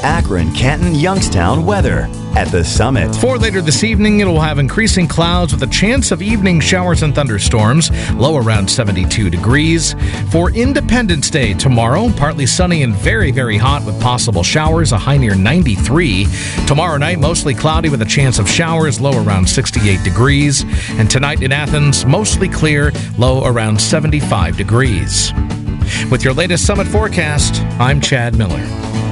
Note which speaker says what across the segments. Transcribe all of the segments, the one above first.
Speaker 1: Akron, Canton, Youngstown weather at the Summit.
Speaker 2: For later this evening, it will have increasing clouds with a chance of evening showers and thunderstorms, low around 72 degrees. For Independence Day tomorrow, partly sunny and very, very hot with possible showers, a high near 93. Tomorrow night, mostly cloudy with a chance of showers, low around 68 degrees. And tonight in Athens, mostly clear, low around 75 degrees. With your latest Summit forecast, I'm Chad Miller.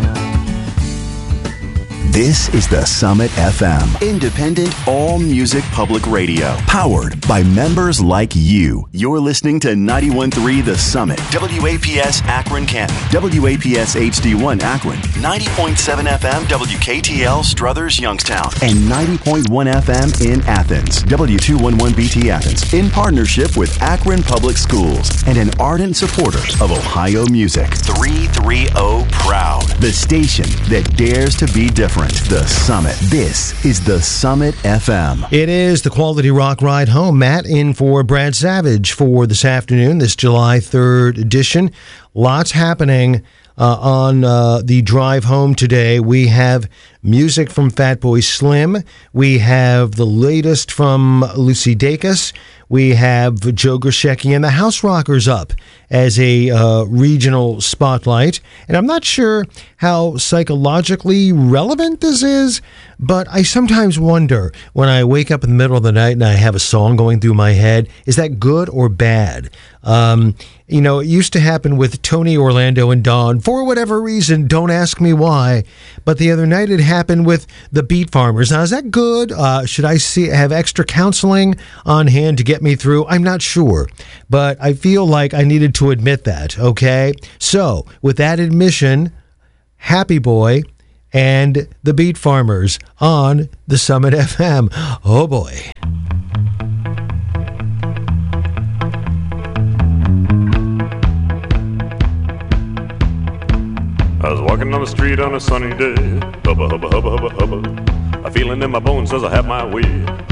Speaker 1: This is the Summit FM, independent all-music public radio, powered by members like you. You're listening to 91.3 The Summit, WAPS Akron, Canton, WAPS HD1 Akron, 90.7 FM WKTL Struthers, Youngstown, and 90.1 FM in Athens, W211BT Athens, in partnership with Akron Public Schools and an ardent supporter of Ohio music. 330 Proud, the station that dares to be different. The Summit. This is the Summit FM.
Speaker 3: It is the Quality Rock Ride Home. Matt in for Brad Savage for this afternoon, this July 3rd edition. Lots happening on the drive home today. We have music from Fatboy Slim. We have the latest from Lucy Dacus. We have Joe Grishecki and the House Rockers up as a regional spotlight. And I'm not sure how psychologically relevant this is, but I sometimes wonder when I wake up in the middle of the night and I have a song going through my head, is that good or bad? You know, it used to happen with Tony Orlando and Dawn for whatever reason. Don't ask me why. But the other night it happened with the Beat Farmers. Now, is that good? Should I have extra counseling on hand to get me through? I'm not sure. But I feel like I needed to admit that, okay? So, with that admission, Happy Boy and the Beat Farmers on the Summit FM. Oh, boy.
Speaker 4: I was walking on the street on a sunny day. Hubba, hubba, hubba, hubba, hubba. A feeling in my bones says I have my way.